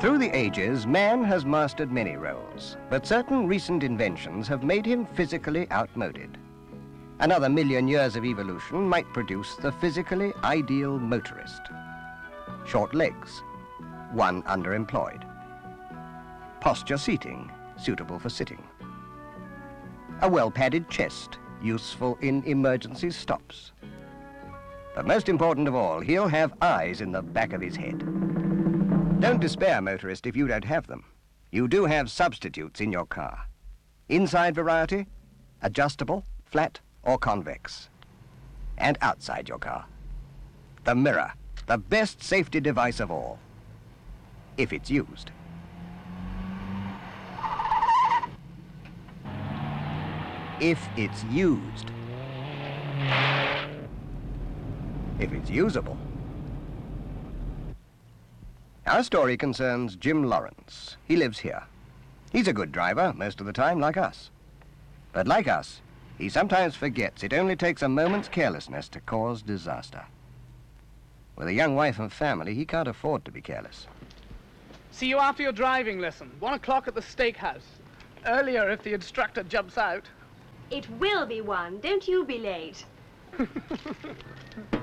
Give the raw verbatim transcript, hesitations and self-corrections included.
Through the ages, man has mastered many roles, but certain recent inventions have made him physically outmoded. Another million years of evolution might produce the physically ideal motorist. Short legs, one underemployed. Posture seating, suitable for sitting. A well-padded chest, useful in emergency stops. But most important of all, he'll have eyes in the back of his head. Don't despair, motorist, if you don't have them. You do have substitutes in your car. Inside variety, adjustable, flat, or convex. And outside your car, the mirror, the best safety device of all, if it's used. If it's used. If it's usable. Our story concerns Jim Lawrence. He lives here. He's a good driver most of the time, like us. But like us, he sometimes forgets it only takes a moment's carelessness to cause disaster. With a young wife and family, he can't afford to be careless. See you after your driving lesson. One o'clock at the steakhouse. Earlier if the instructor jumps out. It will be one. Don't you be late.